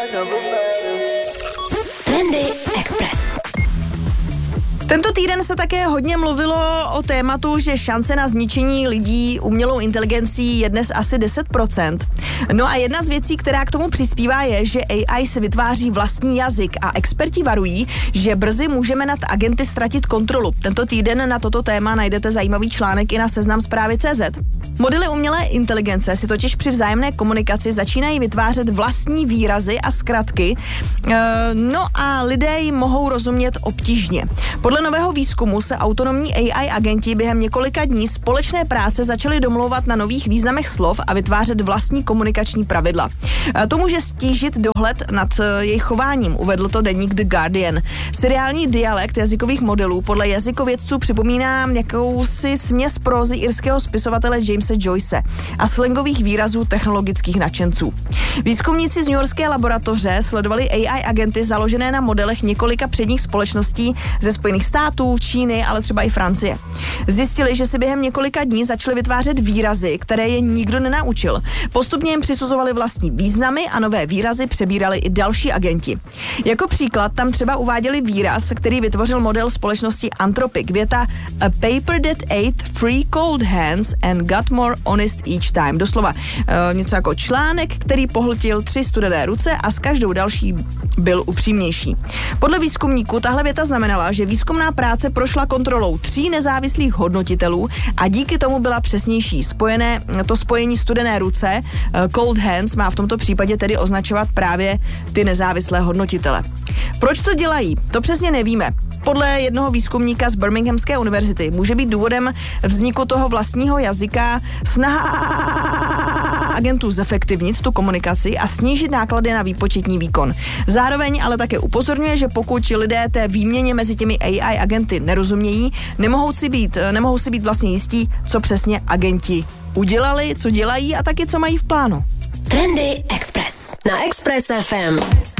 Trendy Express. Tento týden se také hodně mluvilo o tématu, že šance na zničení lidí umělou inteligencí je dnes asi 10%. No a jedna z věcí, která k tomu přispívá, je, že AI se vytváří vlastní jazyk a experti varují, že brzy můžeme nad agenty ztratit kontrolu. Tento týden na toto téma najdete zajímavý článek i na seznamzpravy.cz. Modely umělé inteligence si totiž při vzájemné komunikaci začínají vytvářet vlastní výrazy a zkratky, no a lidé jim mohou rozumět obtížně. Podle nového výzkumu se autonomní AI agenti během několika dní společné práce začali domlouvat na nových významech slov a vytvářet vlastní komunikační pravidla. To může stížit dohled nad jejich chováním, uvedl to deník The Guardian. Seriální dialekt jazykových modelů podle jazykovědců připomíná jakousi směs prózy irského spisovatele Jamese Joyce a slangových výrazů technologických nadšenců. Výzkumníci z newyorské laboratoře sledovali AI agenty založené na modelech několika předních společností ze Spojených států, Číny, ale třeba i Francie. Zjistili, že si během několika dní začali vytvářet výrazy, které je nikdo nenaučil. Postupně jim přisuzovali vlastní významy a nové výrazy přebírali i další agenti. Jako příklad tam třeba uváděli výraz, který vytvořil model společnosti Anthropic. Věta "A paper that ate 3 cold hands and got more honest each time". Doslova něco jako článek, který pohltil 3 studené ruce a s každou další byl upřímnější. Podle výzkumníků tahle věta znamenala, že výzkumná práce prošla kontrolou 3 nezávislých hodnotitelů a díky tomu byla přesnější. To spojení studené ruce, cold hands, má v tomto případě tedy označovat právě ty nezávislé hodnotitele. Proč to dělají? To přesně nevíme. Podle jednoho výzkumníka z Birminghamské univerzity může být důvodem vzniku toho vlastního jazyka snaha agentů zefektivnit tu komunikaci a snížit náklady na výpočetní výkon. Zároveň ale také upozorňuje, že pokud lidé té výměně mezi těmi AI agenty nerozumějí, nemohou si být vlastně jistí, co přesně agenti udělali, co dělají a taky co mají v plánu. Trendy Express na Express FM.